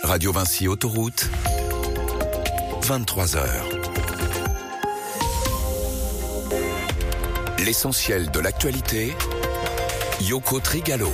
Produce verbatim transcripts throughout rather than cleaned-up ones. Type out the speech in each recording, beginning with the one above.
Radio Vinci Autoroute, vingt-trois heures. L'essentiel de l'actualité, Yoko Trigalo.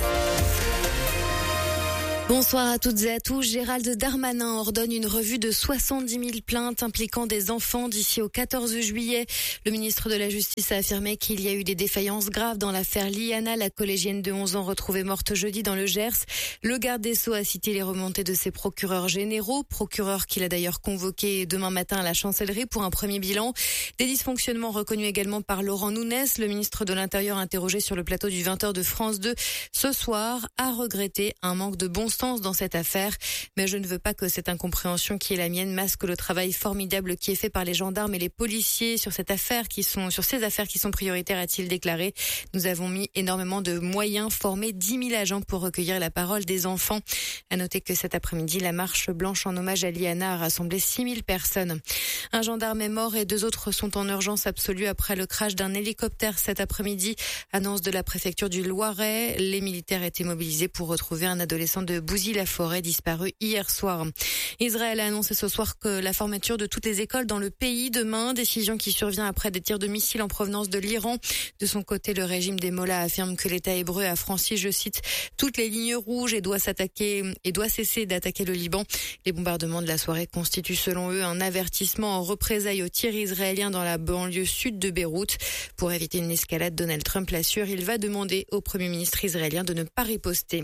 Bonsoir à toutes et à tous. Gérald Darmanin ordonne une revue de soixante-dix mille plaintes impliquant des enfants d'ici au quatorze juillet. Le ministre de la Justice a affirmé qu'il y a eu des défaillances graves dans l'affaire Liana, la collégienne de onze ans retrouvée morte jeudi dans le Gers. Le garde des Sceaux a cité les remontées de ses procureurs généraux, procureur qu'il a d'ailleurs convoqué demain matin à la chancellerie pour un premier bilan. Des dysfonctionnements reconnus également par Laurent Nounès, le ministre de l'Intérieur interrogé sur le plateau du vingt heures de France deux ce soir, a regretté un manque de bon sens dans cette affaire, mais je ne veux pas que cette incompréhension qui est la mienne masque le travail formidable qui est fait par les gendarmes et les policiers sur cette affaire qui sont, sur ces affaires qui sont prioritaires, a-t-il déclaré. Nous avons mis énormément de moyens, formé dix mille agents pour recueillir la parole des enfants. À noter que cet après-midi, la marche blanche en hommage à Liana a rassemblé six mille personnes. Un gendarme est mort et deux autres sont en urgence absolue après le crash d'un hélicoptère cet après-midi. Annonce de la préfecture du Loiret. Les militaires étaient mobilisés pour retrouver un adolescent de Bouzy-la-Forêt disparu hier soir. Israël a annoncé ce soir que la fermeture de toutes les écoles dans le pays demain, décision qui survient après des tirs de missiles en provenance de l'Iran. De son côté, le régime des Mollahs affirme que l'État hébreu a franchi, je cite, toutes les lignes rouges et doit s'attaquer et doit cesser d'attaquer le Liban. Les bombardements de la soirée constituent selon eux un avertissement en représailles aux tirs israéliens dans la banlieue sud de Beyrouth. Pour éviter une escalade, Donald Trump l'assure, il va demander au Premier ministre israélien de ne pas riposter.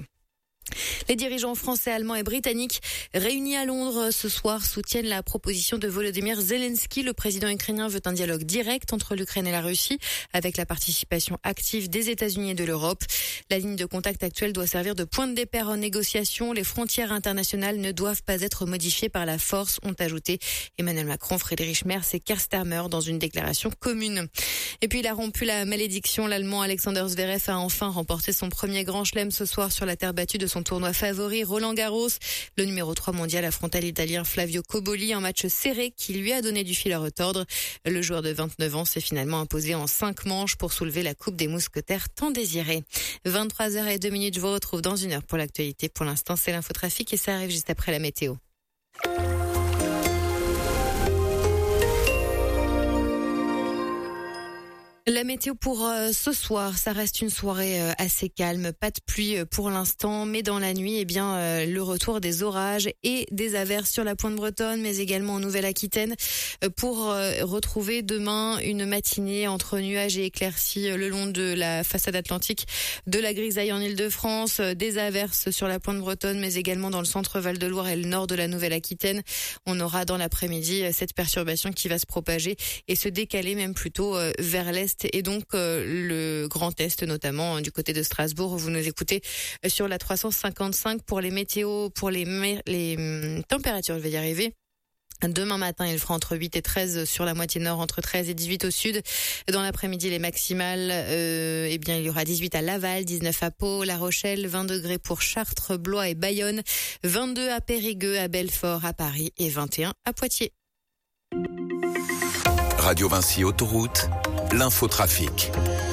Les dirigeants français, allemands et britanniques réunis à Londres ce soir soutiennent la proposition de Volodymyr Zelensky. Le président ukrainien veut un dialogue direct entre l'Ukraine et la Russie avec la participation active des États-Unis et de l'Europe. La ligne de contact actuelle doit servir de point de départ en négociation. Les frontières internationales ne doivent pas être modifiées par la force, ont ajouté Emmanuel Macron, Friedrich Merz et Keir Starmer dans une déclaration commune. Et puis il a rompu la malédiction. L'Allemand Alexander Zverev a enfin remporté son premier grand chelem ce soir sur la terre battue de son tournoi favori Roland Garros. Le numéro trois mondial affronta l'Italien Flavio Cobolli, un match serré qui lui a donné du fil à retordre. Le joueur de vingt-neuf ans s'est finalement imposé en cinq manches pour soulever la coupe des mousquetaires tant désirée. vingt-trois heures zéro deux minutes, je vous retrouve dans une heure pour l'actualité. Pour l'instant, c'est l'infotrafic et ça arrive juste après la météo. La météo pour euh, ce soir, ça reste une soirée euh, assez calme, pas de pluie euh, pour l'instant, mais dans la nuit, eh bien euh, le retour des orages et des averses sur la pointe bretonne, mais également en Nouvelle-Aquitaine, euh, pour euh, retrouver demain une matinée entre nuages et éclaircies euh, le long de la façade atlantique, de la grisaille en Île-de-France, euh, des averses sur la pointe bretonne, mais également dans le centre Val-de-Loire et le nord de la Nouvelle-Aquitaine. On aura dans l'après-midi euh, cette perturbation qui va se propager et se décaler même plutôt euh, vers l'est. Et donc euh, le Grand Est, notamment du côté de Strasbourg. Vous nous écoutez sur la trois cent cinquante-cinq pour les météos, pour les, les hum, températures, je vais y arriver. Demain matin, il fera entre huit et treize sur la moitié nord, entre treize et dix-huit au sud. Dans l'après-midi, les maximales, euh, eh bien, il y aura dix-huit à Laval, dix-neuf à Pau, La Rochelle, vingt degrés pour Chartres, Blois et Bayonne, vingt-deux à Périgueux, à Belfort, à Paris et vingt et un à Poitiers. Radio Vinci Autoroute, l'infotrafic.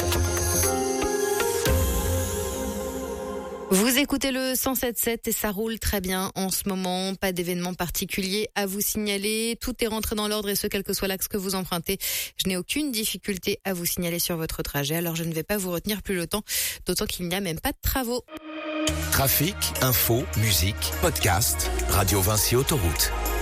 Vous écoutez le cent sept sept et ça roule très bien en ce moment. Pas d'événement particulier à vous signaler. Tout est rentré dans l'ordre et ce, quel que soit l'axe que vous empruntez. Je n'ai aucune difficulté à vous signaler sur votre trajet. Alors je ne vais pas vous retenir plus longtemps, d'autant qu'il n'y a même pas de travaux. Trafic, info, musique, podcast, Radio Vinci Autoroute.